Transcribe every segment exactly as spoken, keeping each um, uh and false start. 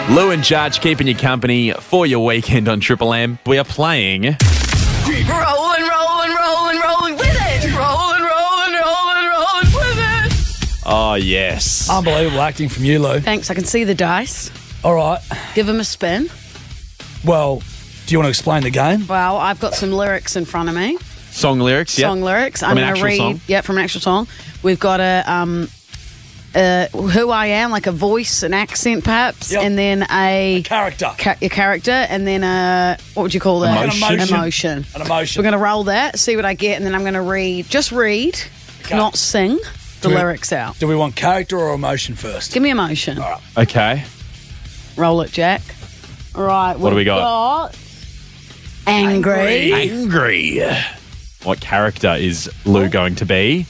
Lou and Judge keeping you company for your weekend on Triple M. We are playing... Rolling, rolling, rolling, rolling with it. Rolling, rolling, rolling, rolling with it. Oh, yes. Unbelievable acting from you, Lou. Thanks. I can see the dice. All right. Give them a spin. Well, do you want to explain the game? Well, I've got some lyrics in front of me. Song lyrics, yeah. Song lyrics. From I'm an going to actual read. song? Yeah, from an actual song. We've got a um, uh, who I am, like a voice, an accent, perhaps, Yep. and then a Character. ca- your character, and then a what would you call that? Emotion. An emotion. Emotion. An emotion. We're going to roll that, see what I get, and then I'm going to read. Just read, Okay. not sing the Do we- lyrics out. Do we want character or emotion first? Give me emotion. Okay. Roll it, Jack. All right. What do we we've got? Angry. Angry. What character is Lou going to be?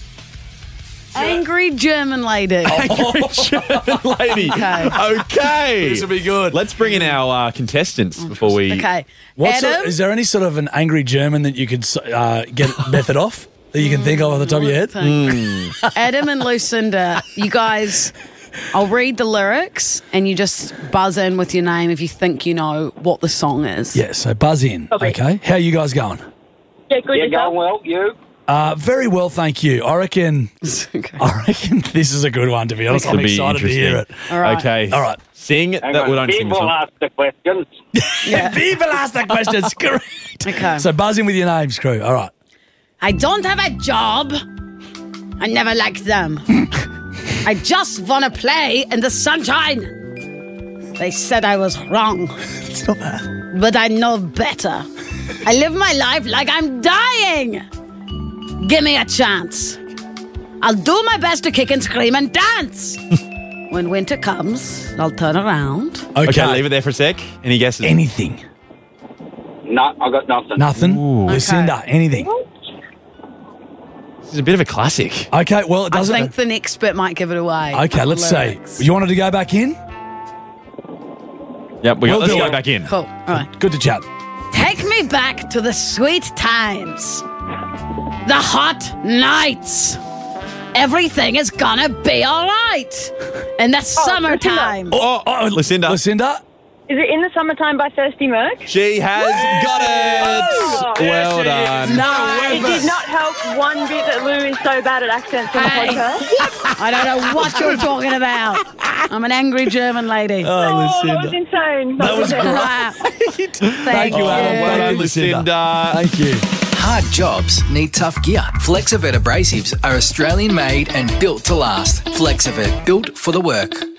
Angry German lady. Angry German lady. Okay. Okay. This will be good. Let's bring in our uh, contestants before we... Okay. What sort, Adam. is there any sort of an angry German that you could uh, get method off that you can think of off the top of your head? Adam and Lucinda, you guys, I'll read the lyrics and you just buzz in with your name if you think you know what the song is. Yeah, so buzz in. Okay. Okay. How are you guys going? Yeah, good Yeah, yourself. going well. You? Uh, very well, thank you. I reckon Okay. I reckon this is a good one, to be honest. I'm Could be excited to hear it. interesting. All right. Okay. All right. Sing Hang that on. we don't sing the People song. ask the questions. Yeah. People ask that question. It's correct. Okay. So buzz in with your names, crew. All right. I don't have a job. I never liked them. I just want to play in the sunshine. They said I was wrong, It's not bad. but I know better. I live my life like I'm dying. Give me a chance. I'll do my best to kick and scream and dance. When winter comes, I'll turn around. Okay. Okay, leave it there for a sec. Any guesses? Anything. No, I got nothing. Nothing. Ooh. Lucinda, anything. This is a bit of a classic. Okay, well, it I doesn't. think the next bit might give it away. Okay, let's Lyrics. see. You wanted to go back in? Yep, we got, We'll let's do go it. back in. Cool. All right. Good to chat. Take me back to the sweet times, the hot nights. Everything is gonna be all right in the summertime. Oh, oh, Lucinda. Lucinda? Is it In the Summertime by Thirsty Merc? She has got it. Well done. It did not help one bit that Lou is so bad at accents on the Hey. podcast. I don't know what you're talking about. I'm an angry German lady. Oh, Oh, that was Lucinda. insane. That was great. Wow. Thank you, Adam. Well Thank done, you, Lucinda. Lucinda. Thank you. Hard jobs need tough gear. Flexivert abrasives are Australian made and built to last. Flexivert, built for the work.